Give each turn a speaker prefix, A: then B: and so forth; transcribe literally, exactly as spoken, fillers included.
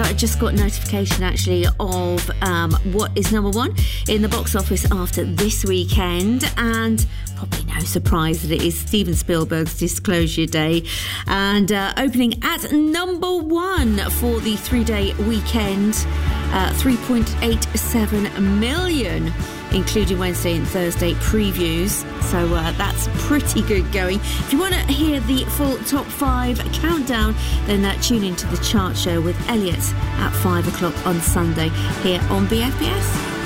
A: I just got notification actually of um, what is number one in the box office after this weekend, and probably no surprise that it is Steven Spielberg's Disclosure Day, and uh, opening at number one for the three-day weekend, uh, three point eight seven million, including Wednesday and Thursday previews. So uh, that's pretty good going. If you want to hear the full top five countdown, then uh, tune into the chart show with Elliot at five o'clock on Sunday here on B F B S.